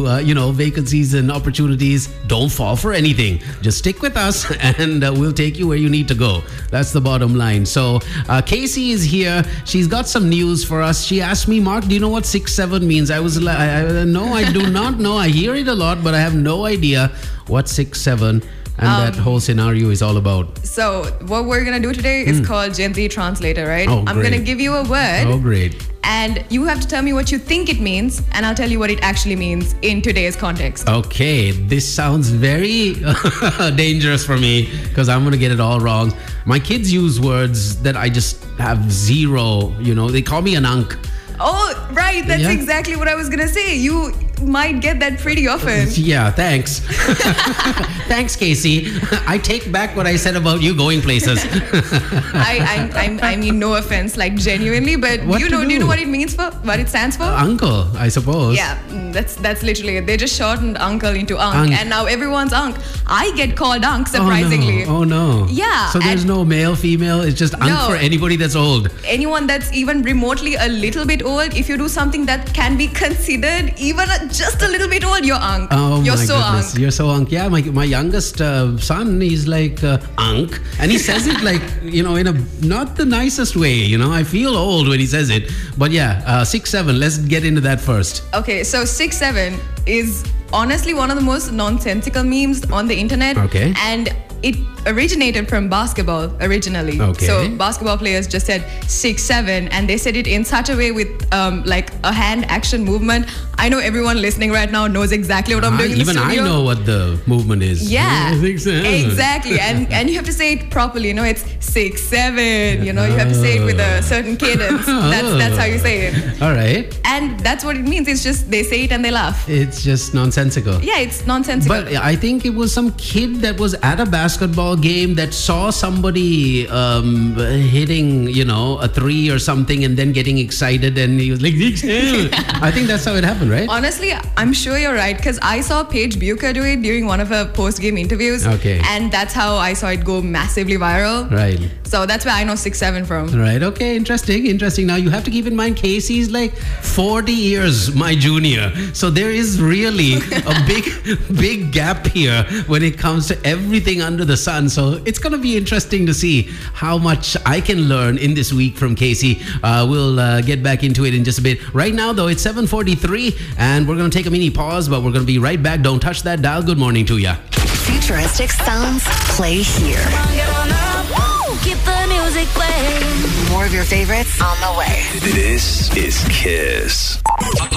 vacancies and opportunities. Don't fall for anything. Just stick with us and we'll take you where you need to go. That's the bottom line. So Casey is here. She's got some news for us. She asked me, Mark, do you know what 6-7 means? I was like, no, I do not know. I hear it a lot, but I have no idea what 6-7 and that whole scenario is all about. So what we're going to do today is called Gen Z Translator, right? Oh, I'm going to give you a word. Oh, great. And you have to tell me what you think it means, and I'll tell you what it actually means in today's context. Okay, this sounds very dangerous for me because I'm going to get it all wrong. My kids use words that I just have zero, they call me an unk. Oh, right. That's exactly what I was going to say. You might get that pretty often. Yeah, thanks. Thanks, Casey. I take back what I said about you going places. I mean, no offense, like genuinely, but do you know what it means what it stands for? Uncle, I suppose. Yeah, that's literally it. They just shortened uncle into unk. And now everyone's unk. I get called unk, surprisingly. Oh no. Yeah. So there's no male, female, it's just unk for anybody that's old. Anyone that's even remotely a little bit old, if you do something that can be considered even just a little bit old, you're unk. Oh, you're my so goodness. unk. You're so unk. Yeah, my youngest son, he's like unk. And he says it like, in a not the nicest way. I feel old when he says it. But yeah, 6-7, let's get into that first. Okay, so 6-7 is honestly one of the most nonsensical memes on the internet. Okay. And it originated from basketball originally. Okay. So basketball players just said 6-7, and they said it in such a way with like a hand action movement. I know everyone listening right now knows exactly what I'm doing in the studio. Even I know what the movement is. Yeah, exactly. And you have to say it properly. It's 6-7. You have to say it with a certain cadence. That's how you say it. All right. And that's what it means. It's just they say it and they laugh. It's just nonsensical. Yeah, it's nonsensical. But I think it was some kid that was at a basketball game that saw somebody hitting, a three or something and then getting excited and he was like, I think that's how it happened, right? Honestly, I'm sure you're right because I saw Paige Bucher do it during one of her post-game interviews. Okay. And that's how I saw it go massively viral. Right. So that's where I know 6-7 from. Right. Okay. Interesting. Now you have to keep in mind Casey's like 40 years my junior. So there is really a big gap here when it comes to everything under the sun. So it's going to be interesting to see how much I can learn in this week from Casey. We'll get back into it in just a bit. Right now, though, it's 7:43 and we're going to take a mini pause, but we're going to be right back. Don't touch that dial. Good morning to ya. Futuristic sounds play here. Come on, get on up. Keep the music playing. More of your favorites on the way. This is Kiss.